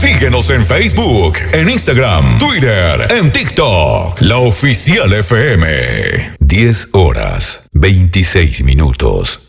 Síguenos en Facebook, en Instagram, Twitter, en TikTok. La Oficial FM. 10 horas, 26 minutos.